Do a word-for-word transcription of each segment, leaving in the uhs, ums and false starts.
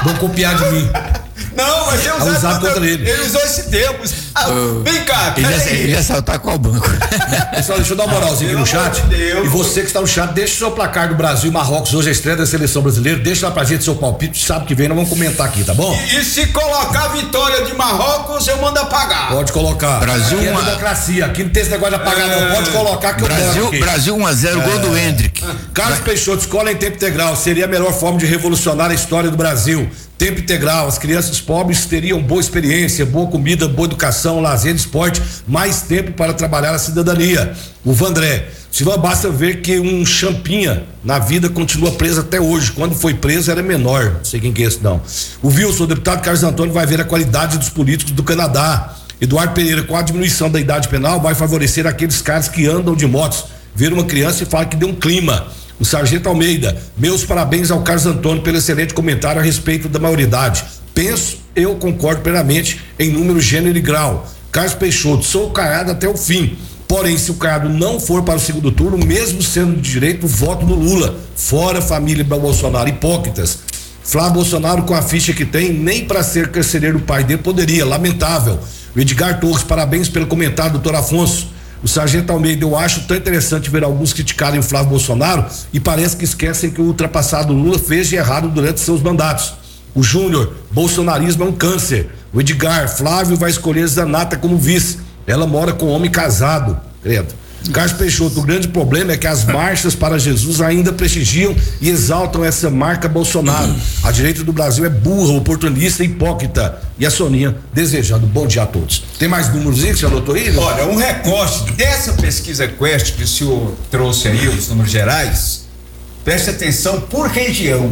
Vão copiar de mim. Não, mas eu usar, usar contra ele. Ele usou esse termo. Ah, uh, vem cá, ele ia, ele ia saltar qual banco? Pessoal, deixa eu dar uma moralzinha aqui no chat. E você que está no chat, deixa o seu placar do Brasil e Marrocos, hoje é a estreia da seleção brasileira. Deixa lá pra gente seu palpite, sabe que vem, nós vamos comentar aqui, tá bom? E, e se colocar a vitória de Marrocos, eu mando apagar. Pode colocar. Brasil, aqui é uma... democracia, aqui não tem esse negócio de apagar, é... não. Pode colocar que Brasil, eu quero. Brasil um a zero, é... gol do Hendrick. Carlos Peixoto, escola em tempo integral seria a melhor forma de revolucionar a história do Brasil. Tempo integral, as crianças pobres teriam boa experiência, boa comida, boa educação, lazer, esporte, mais tempo para trabalhar a cidadania. O Vandré, Silvão, basta ver que um champinha na vida continua preso até hoje. Quando foi preso era menor, não sei quem que é esse não. O Wilson, o deputado Carlos Antônio, vai ver a qualidade dos políticos do Canadá. Eduardo Pereira, com a diminuição da idade penal, vai favorecer aqueles caras que andam de motos. Ver uma criança e falar que deu um clima. O Sargento Almeida, meus parabéns ao Carlos Antônio pelo excelente comentário a respeito da maioridade. Penso, eu concordo plenamente em número, gênero e grau. Carlos Peixoto, sou caiado até o fim. Porém, se o Caiado não for para o segundo turno, mesmo sendo de direito, voto no Lula. Fora família Bolsonaro, hipócritas. Flávio Bolsonaro, com a ficha que tem, nem para ser carcereiro do pai dele poderia, lamentável. O Edgar Torres, parabéns pelo comentário, doutor Afonso. O Sargento Almeida, eu acho tão interessante ver alguns criticarem o Flávio Bolsonaro e parece que esquecem que o ultrapassado Lula fez de errado durante seus mandatos. O Júnior, bolsonarismo é um câncer. O Edgar, Flávio vai escolher Zanata como vice. Ela mora com um homem casado, credo. Carlos Peixoto, o grande problema é que as marchas para Jesus ainda prestigiam e exaltam essa marca Bolsonaro. A direita do Brasil é burra, oportunista e hipócrita. E a Soninha desejando bom dia a todos. Tem mais números aí que você anotou aí? Não? Olha, um recorte dessa pesquisa Quest que o senhor trouxe aí, os números gerais, preste atenção por região.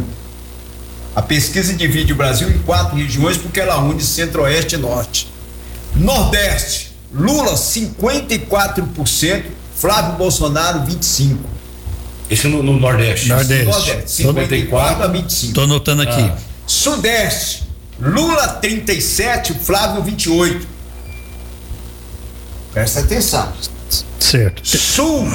A pesquisa divide o Brasil em quatro regiões porque ela une centro-oeste e norte. Nordeste, Lula cinquenta e quatro por cento, Flávio Bolsonaro vinte e cinco por cento. Esse no, no Nordeste. Nordeste. Nordeste, cinquenta e quatro a vinte e cinco. Tô anotando aqui. Ah. Sudeste, Lula trinta e sete, Flávio vinte e oito. Presta atenção. Certo. Sul,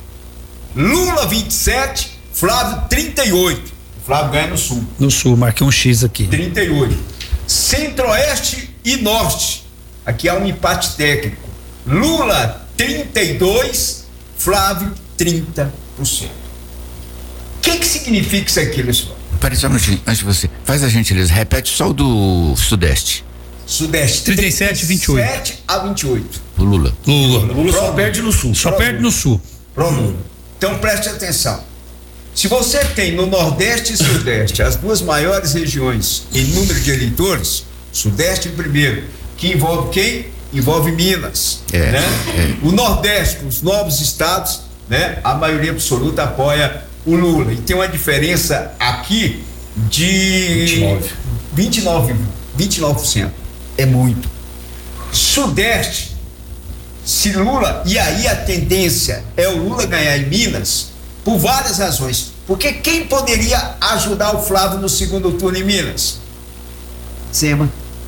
Lula vinte e sete, Flávio trinta e oito. Flávio ganha no Sul. No Sul, marquei um X aqui. trinta e oito. Centro-Oeste e Norte. Aqui há um empate técnico. Lula trinta e dois, Flávio trinta por cento. O que que significa isso aqui, pessoal? Peraí só um minutinho, antes de você. Faz a gentileza, repete só o do Sudeste. Sudeste, trinta e sete, vinte e oito. trinta e sete a vinte e oito. O Lula. Lula. Lula só perde no Sul. Só perde no Sul. Pro Lula. Então preste atenção. Se você tem no Nordeste e Sudeste as duas maiores regiões em número de eleitores, Sudeste em primeiro, que envolve quem? Envolve Minas, é, né? É. O Nordeste, os novos estados, né? A maioria absoluta apoia o Lula e tem uma diferença aqui de vinte e nove por cento. É muito. Sudeste, se Lula, e aí a tendência é o Lula ganhar em Minas por várias razões, porque quem poderia ajudar o Flávio no segundo turno em Minas? Zema.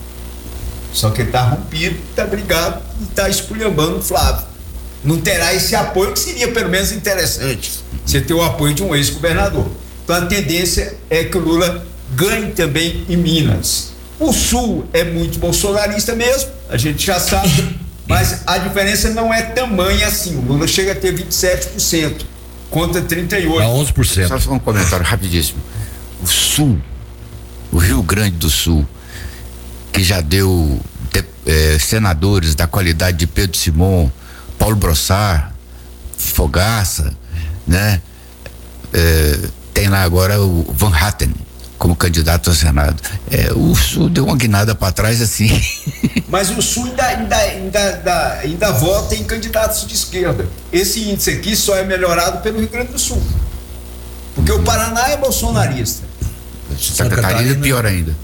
Só que ele tá rompido, tá brigado e tá esculhambando o Flávio. Não terá esse apoio que seria pelo menos interessante, você ter o apoio de um ex-governador. Então a tendência é que o Lula ganhe também em Minas. O Sul é muito bolsonarista mesmo, a gente já sabe, mas a diferença não é tamanha assim. O Lula chega a ter vinte e sete por cento contra trinta e oito por cento. A onze por cento. Só um comentário rapidíssimo. O Sul, o Rio Grande do Sul, que já deu de, eh, senadores da qualidade de Pedro Simon, Paulo Brossard, Fogaça, né? Eh, tem lá agora o Van Hatten como candidato ao Senado. É, o Sul deu uma guinada para trás assim. Mas o Sul ainda, ainda, ainda, ainda, ainda vota em candidatos de esquerda. Esse índice aqui só é melhorado pelo Rio Grande do Sul. Porque o Paraná é bolsonarista. Santa Catarina é pior ainda.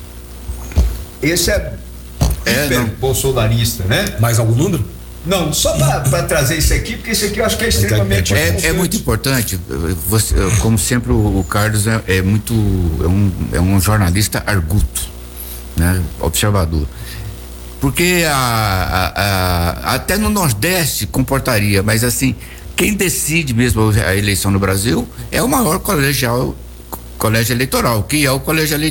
Esse é, é hiper bolsonarista, né? Mais algum número? Não, só para trazer isso aqui, porque isso aqui eu acho que é extremamente é, importante. É muito importante. Você, como sempre, o Carlos é, é muito é um, é um jornalista arguto, né? Observador. Porque a, a, a, até no Nordeste comportaria, mas assim, quem decide mesmo a eleição no Brasil é o maior colegial, colégio eleitoral, que é o colégio eleitoral